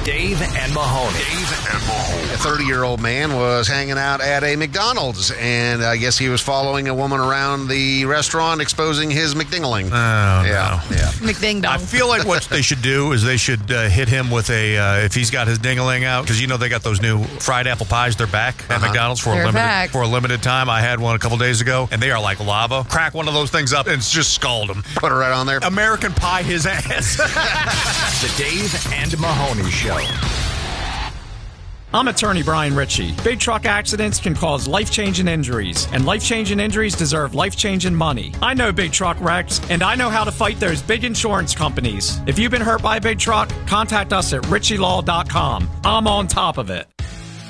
Dave and Mahoney. A 30-year-old man was hanging out at a McDonald's, and I guess he was following a woman around the restaurant, exposing his McDingling. Yeah. McDing-dong. I feel like what they should do is they should hit him with if he's got his dingling out, because they got those new fried apple pies. They're back at McDonald's for a limited time. I had one a couple days ago, and they are like lava. Crack one of those things up and just scald him. Put it right on there. American pie his ass. The Dave and Mahoney Show. I'm attorney Brian Ritchie. Big truck accidents can cause life-changing injuries, and life-changing injuries deserve life-changing money. I know big truck wrecks, and I know how to fight those big insurance companies. If you've been hurt by a big truck, contact us at ritchielaw.com. I'm on top of it.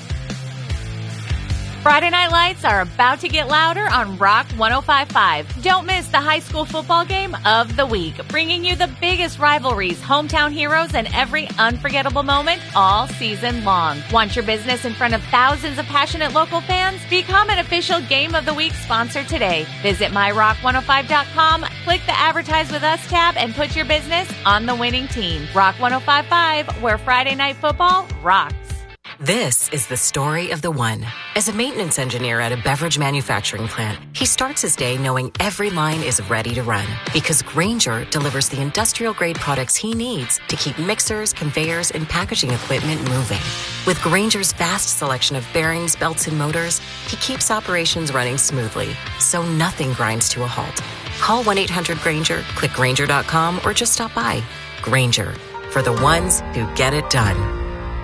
Friday Night Lights are about to get louder on Rock 105.5. Don't miss the high school football game of the week, bringing you the biggest rivalries, hometown heroes, and every unforgettable moment all season long. Want your business in front of thousands of passionate local fans? Become an official Game of the Week sponsor today. Visit myrock105.com, click the Advertise With Us tab, and put your business on the winning team. Rock 105.5, where Friday Night Football rocks. This is the story of the one. As a maintenance engineer at a beverage manufacturing plant, he starts his day knowing every line is ready to run, because Grainger delivers the industrial-grade products he needs to keep mixers, conveyors, and packaging equipment moving. With Grainger's vast selection of bearings, belts, and motors, he keeps operations running smoothly, so nothing grinds to a halt. Call 1-800-GRAINGER, click Grainger.com, or just stop by. Grainger, for the ones who get it done.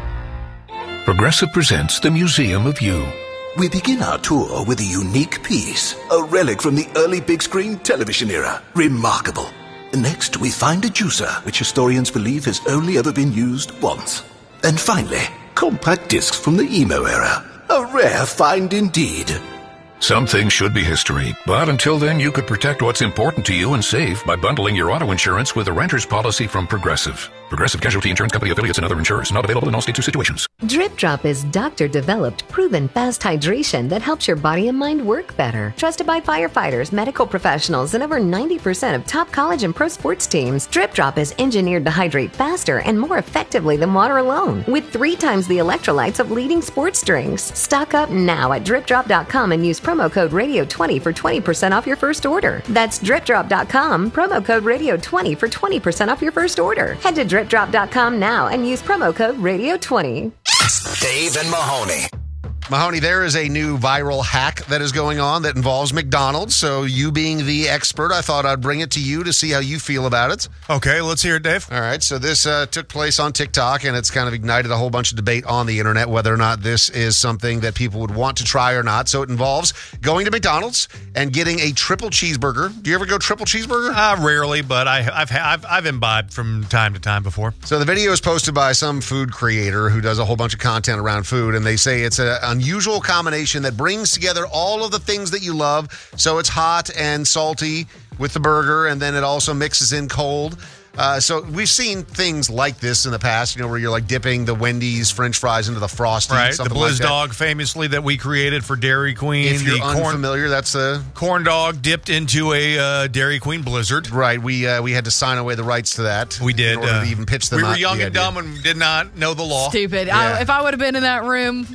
Progressive presents the Museum of You. We begin our tour with a unique piece, a relic from the early big screen television era. Remarkable. Next, we find a juicer, which historians believe has only ever been used once. And finally, compact discs from the emo era. A rare find indeed. Some things should be history, but until then you could protect what's important to you and save by bundling your auto insurance with a renter's policy from Progressive. Progressive Casualty Insurance Company affiliates and other insurers. Not available in all states or situations. Drip Drop is doctor-developed, proven fast hydration that helps your body and mind work better. Trusted by firefighters, medical professionals, and over 90% of top college and pro sports teams, Drip Drop is engineered to hydrate faster and more effectively than water alone, with 3 times the electrolytes of leading sports drinks. Stock up now at DripDrop.com and use promo code Radio20 for 20% off your first order. That's DripDrop.com, promo code Radio20 for 20% off your first order. Head to DripDrop.com now and use promo code Radio20. Dave and Mahoney. Mahoney, there is a new viral hack that is going on that involves McDonald's. So you being the expert, I thought I'd bring it to you to see how you feel about it. Okay, let's hear it, Dave. All right, so this took place on TikTok, and it's kind of ignited a whole bunch of debate on the internet whether or not this is something that people would want to try or not. So it involves going to McDonald's and getting a triple cheeseburger. Do you ever go triple cheeseburger? Rarely, but I've imbibed from time to time before. So the video is posted by some food creator who does a whole bunch of content around food, and they say it's an unusual combination that brings together all of the things that you love. So it's hot and salty with the burger, and then it also mixes in cold. So we've seen things like this in the past, where you're like dipping the Wendy's French fries into the Frosty. Right, the Blizz like Dog famously that we created for Dairy Queen. If you're unfamiliar, that's the corn dog dipped into a Dairy Queen Blizzard. Right, we had to sign away the rights to that. We did. In order to even pitch them. We were young and dumb and did not know the law. Stupid. Yeah. If I would have been in that room,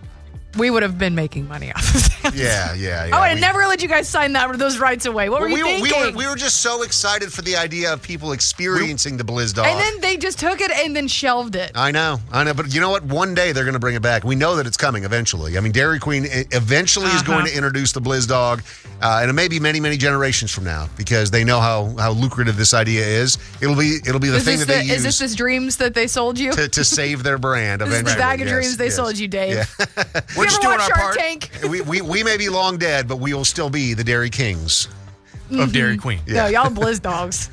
we would have been making money off of that. Yeah. I would have never let you guys sign those rights away. What were you thinking? We were just so excited for the idea of people experiencing the Blizz Dog. And then they just took it and then shelved it. I know. But you know what? One day they're going to bring it back. We know that it's coming eventually. I mean, Dairy Queen eventually is going to introduce the Blizz Dog, and it may be many, many generations from now, because they know how lucrative this idea is. It'll be the thing that they use. Is this the dreams that they sold you? To save their brand eventually. This is the bag of dreams they sold you, Dave. Yeah. We're just doing our part. Tank? We may be long dead, but we will still be the Dairy Kings of Dairy Queen. Yeah. No, y'all Blizz Dogs.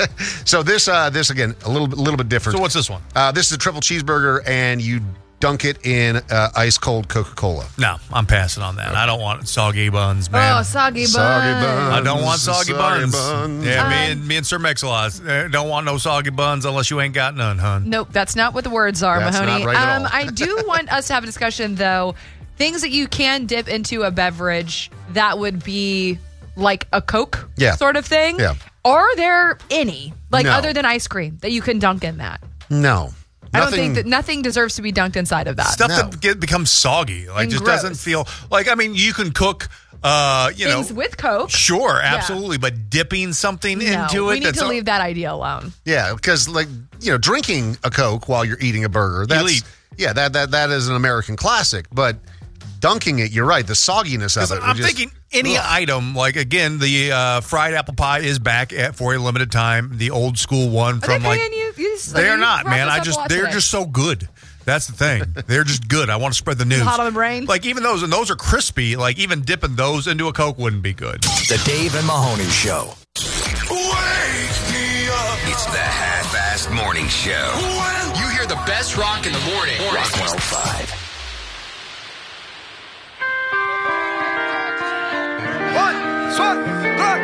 So this again a little bit different. So what's this one? This is a triple cheeseburger, and you dunk it in ice cold Coca-Cola. No, I'm passing on that. I don't want soggy buns, man. Oh, soggy buns. I don't want soggy buns. Yeah, me and Sir Mix-a-Lot don't want no soggy buns unless you ain't got none, hun. Nope, that's not what the words are, That's Mahoney. not right at all. I do want us to have a discussion, though. Things that you can dip into a beverage that would be like a Coke sort of thing. Yeah. Are there any, No. other than ice cream, that you can dunk in that? No. I don't think that nothing deserves to be dunked inside of that. Stuff that becomes soggy. Like, And just gross. doesn't feel like, I mean, you can cook, Things with Coke. Sure, absolutely. But dipping something into it. We need to leave that idea alone. Yeah, because drinking a Coke while you're eating a burger, that's Elite. Yeah, that is an American classic. But dunking it, you're right, the sogginess of it. I'm thinking any item, like, again, the fried apple pie is back for a limited time. The old school one from they are not, man. They're just so good. That's the thing. They're just good. I want to spread the news. Hot on the brain. Like, even those, and those are crispy. Like, even dipping those into a Coke wouldn't be good. The Dave and Mahoney Show. Wake me up. It's the half-assed morning show. You hear the best rock in the morning. Rock 105.